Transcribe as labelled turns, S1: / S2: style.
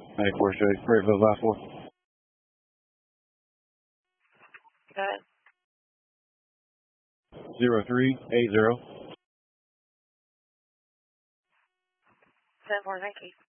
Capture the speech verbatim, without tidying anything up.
S1: ninety-four straight. Ready for the last four.
S2: Go ahead.
S1: Zero three eight zero.
S2: Ten four, thank you.